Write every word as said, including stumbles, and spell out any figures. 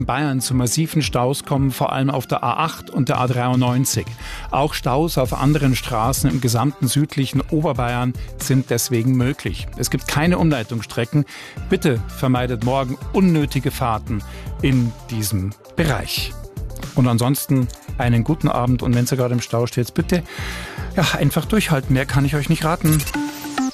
Bayern zu massiven Staus kommen, vor allem auf der A acht und der A dreiundneunzig. Auch Staus auf anderen Straßen im gesamten südlichen Oberbayern sind deswegen möglich. Es gibt keine Umleitungsstrecken. Bitte vermeidet morgen unnötige Fahrten in diesem Bereich. Und ansonsten einen guten Abend und wenn ihr gerade im Stau steht, bitte ja, einfach durchhalten. Mehr kann ich euch nicht raten.